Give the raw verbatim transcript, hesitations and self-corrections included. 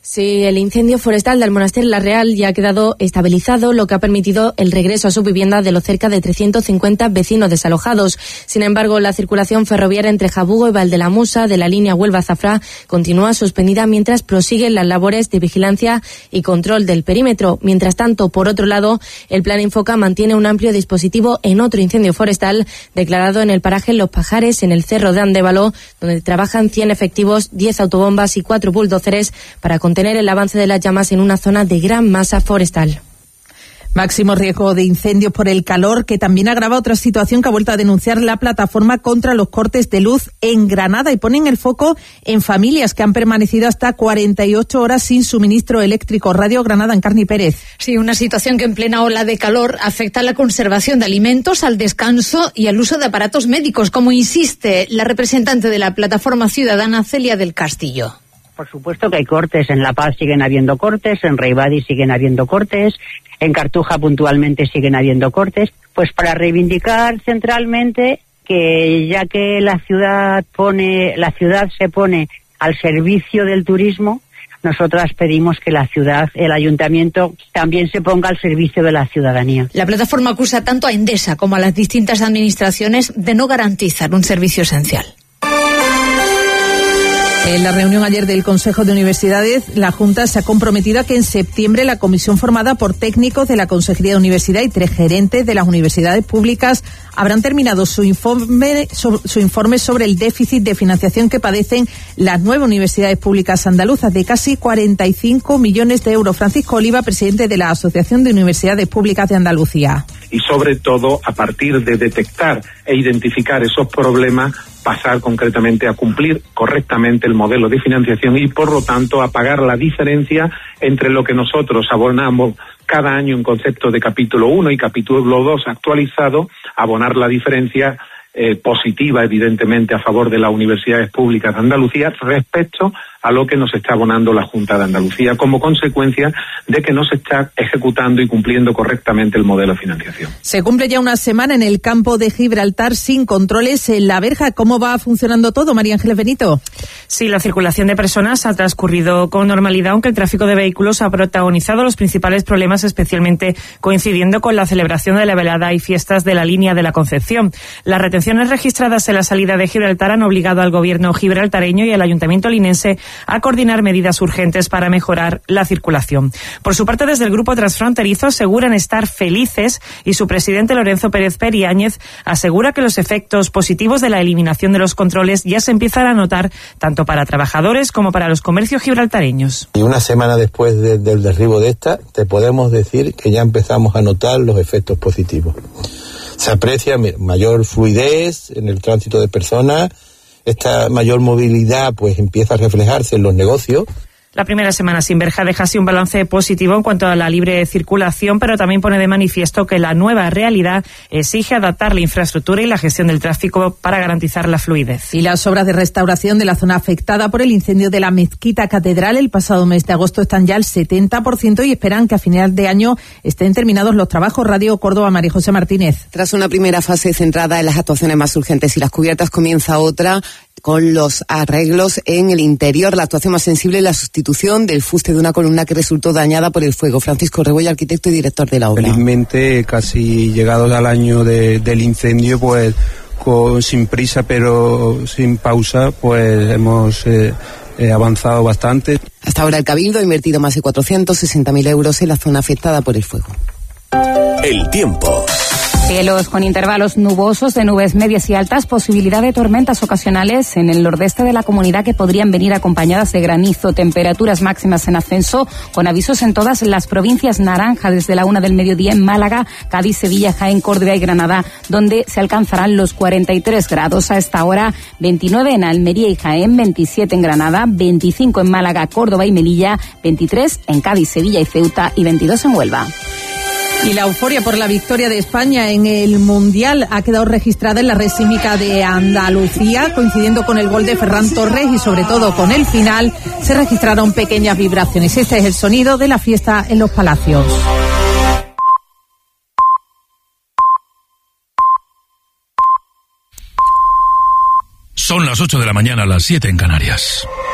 Sí, el incendio forestal del Monasterio La Real ya ha quedado estabilizado, lo que ha permitido el regreso a su vivienda de los cerca de trescientos cincuenta vecinos desalojados. Sin embargo, la circulación ferroviaria entre Jabugo y Valdelamusa de la línea Huelva-Zafra continúa suspendida mientras prosiguen las labores de vigilancia y control del perímetro. Mientras tanto, por otro lado, el Plan Infoca mantiene un amplio dispositivo en otro incendio forestal declarado en el paraje Los Pajares, en el Cerro de Andévalo, donde trabajan cien efectivos, diez autobombas y cuatro bulldóceres para contener el avance de las llamas en una zona de gran masa forestal. Máximo riesgo de incendios por el calor, que también agrava otra situación que ha vuelto a denunciar la plataforma contra los cortes de luz en Granada, y ponen el foco en familias que han permanecido hasta cuarenta y ocho horas sin suministro eléctrico. Radio Granada, Encarni Pérez. Sí, una situación que en plena ola de calor afecta a la conservación de alimentos, al descanso y al uso de aparatos médicos, como insiste la representante de la plataforma ciudadana, Celia del Castillo. Por supuesto que hay cortes. En La Paz siguen habiendo cortes, en Reibadi siguen habiendo cortes, en Cartuja puntualmente siguen habiendo cortes. Pues para reivindicar centralmente que ya que la ciudad pone, la ciudad se pone al servicio del turismo, nosotras pedimos que la ciudad, el ayuntamiento, también se ponga al servicio de la ciudadanía. La plataforma acusa tanto a Endesa como a las distintas administraciones de no garantizar un servicio esencial. En la reunión ayer del Consejo de Universidades, la Junta se ha comprometido a que en septiembre la comisión formada por técnicos de la Consejería de Universidad y tres gerentes de las universidades públicas habrán terminado su informe, su informe sobre el déficit de financiación que padecen las nueve universidades públicas andaluzas, de casi cuarenta y cinco millones de euros. Francisco Oliva, presidente de la Asociación de Universidades Públicas de Andalucía. Y sobre todo, a partir de detectar e identificar esos problemas, pasar concretamente a cumplir correctamente el modelo de financiación y, por lo tanto, a pagar la diferencia entre lo que nosotros abonamos cada año en concepto de capítulo uno y capítulo dos actualizado, abonar la diferencia eh, positiva, evidentemente, a favor de las universidades públicas de Andalucía respecto a lo que nos está abonando la Junta de Andalucía, como consecuencia de que no se está ejecutando y cumpliendo correctamente el modelo de financiación. Se cumple ya una semana en el campo de Gibraltar sin controles en La Verja. ¿Cómo va funcionando todo, María Ángeles Benito? Sí, la circulación de personas ha transcurrido con normalidad, aunque el tráfico de vehículos ha protagonizado los principales problemas, especialmente coincidiendo con la celebración de la velada y fiestas de la línea de la Concepción. Las retenciones registradas en la salida de Gibraltar han obligado al gobierno gibraltareño y al ayuntamiento linense a coordinar medidas urgentes para mejorar la circulación. Por su parte, desde el Grupo Transfronterizo aseguran estar felices, y su presidente Lorenzo Pérez Periáñez asegura que los efectos positivos de la eliminación de los controles ya se empiezan a notar tanto para trabajadores como para los comercios gibraltareños. Y una semana después de, del derribo de esta, te podemos decir que ya empezamos a notar los efectos positivos. Se aprecia mayor fluidez en el tránsito de personas. Esta mayor movilidad pues empieza a reflejarse en los negocios. La primera semana sin verja deja así un balance positivo en cuanto a la libre circulación, pero también pone de manifiesto que la nueva realidad exige adaptar la infraestructura y la gestión del tráfico para garantizar la fluidez. Y las obras de restauración de la zona afectada por el incendio de la Mezquita Catedral el pasado mes de agosto están ya al setenta por ciento y esperan que a final de año estén terminados los trabajos. Radio Córdoba, María José Martínez. Tras una primera fase centrada en las actuaciones más urgentes y las cubiertas, comienza otra con los arreglos en el interior. La actuación más sensible es la sustitución del fuste de una columna que resultó dañada por el fuego. Francisco Rebollo, arquitecto y director de la obra. Felizmente, casi llegados al año de, del incendio, pues con, sin prisa pero sin pausa, pues hemos eh, eh, avanzado bastante. Hasta ahora el Cabildo ha invertido más de cuatrocientos sesenta mil euros en la zona afectada por el fuego. El tiempo. Cielos con intervalos nubosos de nubes medias y altas, posibilidad de tormentas ocasionales en el nordeste de la comunidad que podrían venir acompañadas de granizo, temperaturas máximas en ascenso, con avisos en todas las provincias naranja desde la una del mediodía en Málaga, Cádiz, Sevilla, Jaén, Córdoba y Granada, donde se alcanzarán los cuarenta y tres grados. A esta hora, veintinueve en Almería y Jaén, veintisiete en Granada, veinticinco en Málaga, Córdoba y Melilla, veintitrés en Cádiz, Sevilla y Ceuta y veintidós en Huelva. Y la euforia por la victoria de España en el Mundial ha quedado registrada en la red sísmica de Andalucía, coincidiendo con el gol de Ferran Torres y sobre todo con el final se registraron pequeñas vibraciones. Este es el sonido de la fiesta en los Palacios. Son las ocho de la mañana, las siete en Canarias.